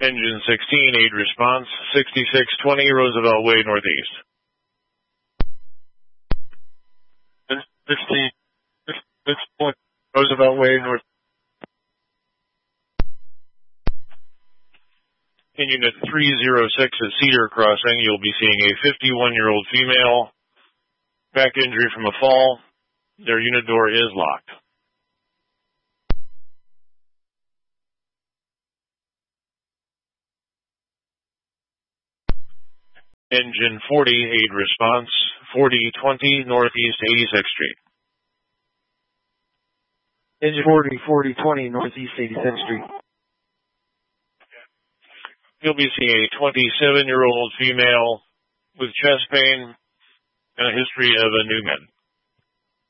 Engine 16, aid response, 6620 Roosevelt Way Northeast. 16, Roosevelt Way North. In Unit 306 at Cedar Crossing, you'll be seeing a 51-year-old female, back injury from a fall. Their unit door is locked. Engine 40, aid response, 4020 Northeast 86th Street. Engine 4020 Northeast 86th Street. You'll be seeing a 27-year-old female with chest pain and a history of a Newman.